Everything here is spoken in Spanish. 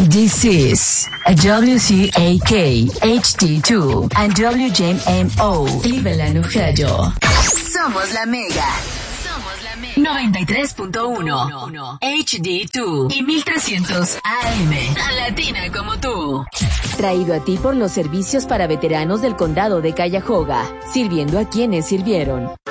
This is a WCAK HD2 and WJMO Cleveland, Ohio. Somos la Mega. 93.1 HD2 y 1300 AM. Tan latina como tú. Traído a ti por los servicios para veteranos del condado de Cuyahoga, sirviendo a quienes sirvieron.